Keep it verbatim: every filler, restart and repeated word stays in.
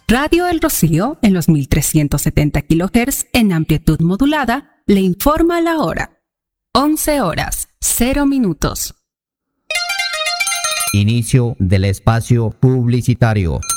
Radio El Rocío, en los mil trescientos setenta kilohertz en amplitud modulada, le informa la hora. once horas, cero minutos. Inicio del espacio publicitario.